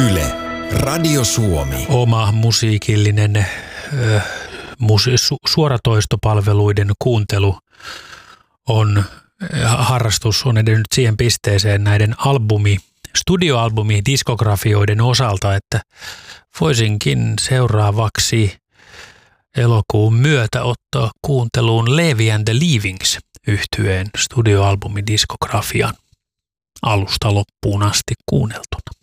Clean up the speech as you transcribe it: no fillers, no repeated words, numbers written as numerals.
Yle, Radio Suomi. Oma musiikillinen suoratoistopalveluiden kuuntelu harrastus on edennyt siihen pisteeseen näiden studioalbumi-diskografioiden osalta, että voisinkin seuraavaksi elokuun myötä ottaa kuunteluun Levi and the Leavings -yhtyeen studioalbumidiskografian alusta loppuun asti kuunneltuna.